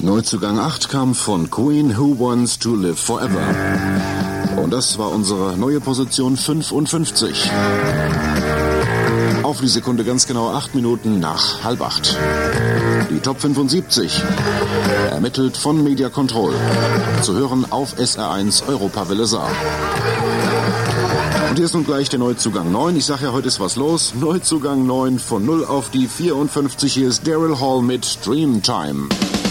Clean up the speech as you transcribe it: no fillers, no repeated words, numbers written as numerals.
Neuzugang 8 kam von Queen, Who Wants to Live Forever. Und das war unsere neue Position 55. Auf die Sekunde ganz genau 8 Minuten nach 7:30. Die Top 75, ermittelt von Media Control. Zu hören auf SR1 Europawelle Saar. Und hier ist nun gleich der Neuzugang 9. Ich sage ja, heute ist was los. Neuzugang 9 von 0 auf die 54. Hier ist Daryl Hall mit Dreamtime.